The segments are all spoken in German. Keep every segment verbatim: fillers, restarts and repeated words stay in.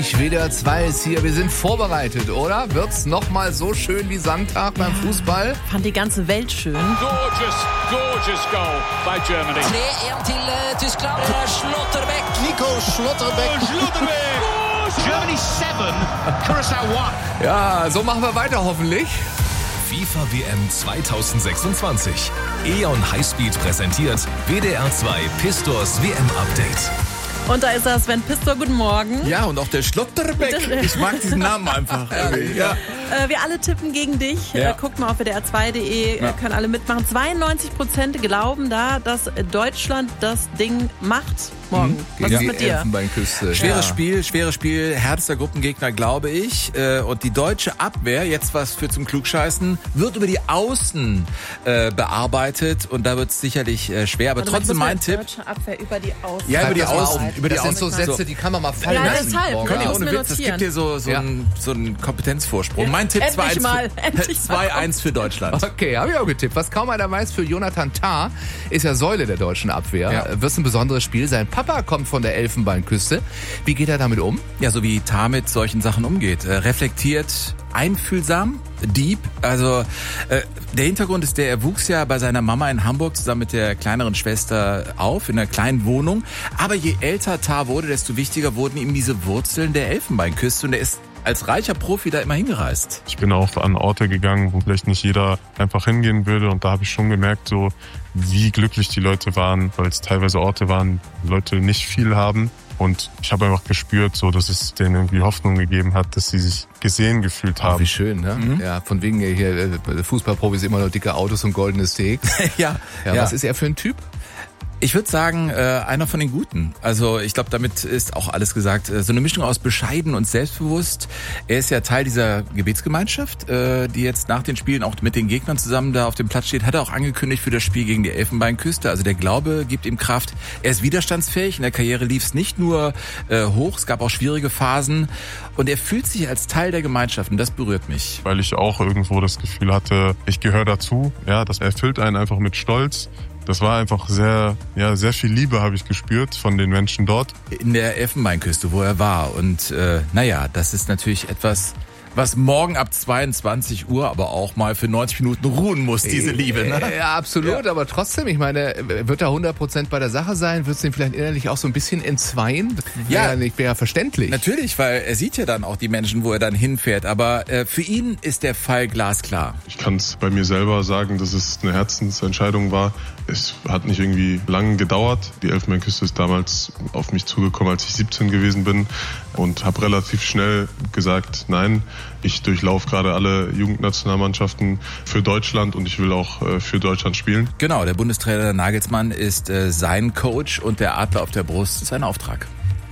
W D R zwei ist hier, wir sind vorbereitet, oder? Wird's nochmal so schön wie Sandtag beim Fußball? Fand die ganze Welt schön. Gorgeous, gorgeous goal by Germany. tre ett till uh, Tyskland. Uh, Schlotterbeck. Nico Schlotterbeck. Oh, Schlotterbeck. Germany seven, Curaçao one. Ja, so machen wir weiter hoffentlich. FIFA W M zwanzig sechsundzwanzig. E O N Highspeed präsentiert W D R zwei Pistors W M-Update. Und da ist er, Sven Pistor, guten Morgen. Ja, und auch der Schlotterbeck. Ich mag diesen Namen einfach. Ja. Äh, wir alle tippen gegen dich. Ja. Äh, guckt mal auf W D R zwei punkt de, äh, Ja. können alle mitmachen. zweiundneunzig Prozent glauben da, dass Deutschland das Ding macht morgen. Was Gegen ist die mit dir? Elfenbeinküste. Schweres Ja. Spiel, schweres Spiel, härtester Gruppengegner, glaube ich. Äh, Und die deutsche Abwehr, jetzt was für zum Klugscheißen, wird über die Außen äh, bearbeitet und da wird es sicherlich äh, schwer. Aber Warte mal, trotzdem ich muss mein mal Tipp. Deutsche Abwehr über die Außen. Ja, über Schreib die das mal Außen. auf. Über die Das sind Außen. so Sätze, die kann man mal fallen Ja, lassen. deshalb. morgen Kann ich Abend. muss ohne mir Witz, das notieren. gibt dir so, so, Ja. einen, so einen Kompetenzvorsprung. Mein Tipp Endlich zwei eins mal, für, endlich mal. zwei eins für Deutschland. Okay, habe ich auch getippt. Was kaum einer weiß, für Jonathan Tah ist ja Säule der deutschen Abwehr. Ja. Wird ein besonderes Spiel. Sein Papa kommt von der Elfenbeinküste. Wie geht er damit um? Ja, so wie Tah mit solchen Sachen umgeht. Äh, reflektiert, einfühlsam, deep. Also äh, der Hintergrund ist der, er wuchs ja bei seiner Mama in Hamburg zusammen mit der kleineren Schwester auf, in einer kleinen Wohnung. Aber je älter Tah wurde, desto wichtiger wurden ihm diese Wurzeln der Elfenbeinküste. Und er ist als reicher Profi da immer hingereist. Ich bin auch an Orte gegangen, wo vielleicht nicht jeder einfach hingehen würde. Und da habe ich schon gemerkt, so wie glücklich die Leute waren, weil es teilweise Orte waren, wo Leute nicht viel haben. Und ich habe einfach gespürt, so, dass es denen irgendwie Hoffnung gegeben hat, dass sie sich gesehen gefühlt Ach, wie haben. schön, ne? Ja, von wegen hier äh, Fußballprofis immer nur dicke Autos und goldene Steaks. ja, Ja, was ist er für ein Typ? Ich würde sagen, äh, einer von den Guten. Also ich glaube, damit ist auch alles gesagt. Äh, so eine Mischung aus bescheiden und selbstbewusst. Er ist ja Teil dieser Gebetsgemeinschaft, äh, die jetzt nach den Spielen auch mit den Gegnern zusammen da auf dem Platz steht. Hat er auch angekündigt für das Spiel gegen die Elfenbeinküste. Also der Glaube gibt ihm Kraft. Er ist widerstandsfähig. In der Karriere lief es nicht nur äh, hoch, es gab auch schwierige Phasen. Und er fühlt sich als Teil der Gemeinschaft und das berührt mich. Weil ich auch irgendwo das Gefühl hatte, ich gehöre dazu. Ja, das erfüllt einen einfach mit Stolz. Das war einfach sehr, ja, sehr viel Liebe habe ich gespürt von den Menschen dort. In der Elfenbeinküste, wo er war. Und äh, naja, das ist natürlich etwas, was morgen ab zweiundzwanzig Uhr aber auch mal für neunzig Minuten ruhen muss, diese Liebe. Ne? Ja, absolut, aber trotzdem, ich meine, wird er hundert Prozent bei der Sache sein? Wird es ihn vielleicht innerlich auch so ein bisschen entzweien? Das wäre Ja. ja nicht, wäre ja verständlich. Natürlich, weil er sieht ja dann auch die Menschen, wo er dann hinfährt. Aber äh, für ihn ist der Fall glasklar. Ich kann es bei mir selber sagen, dass es eine Herzensentscheidung war. Es hat nicht irgendwie lang gedauert. Die Elfenbeinküste ist damals auf mich zugekommen, als ich siebzehn gewesen bin und habe relativ schnell gesagt, nein, ich durchlaufe gerade alle Jugendnationalmannschaften für Deutschland und ich will auch äh, für Deutschland spielen. Genau, der Bundestrainer Nagelsmann ist äh, sein Coach und der Adler auf der Brust ist sein Auftrag.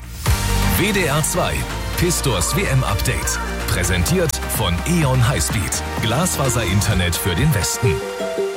W D R zwei Pistors W M-Update. Präsentiert von E O N Highspeed. Glasfaser-Internet für den Westen.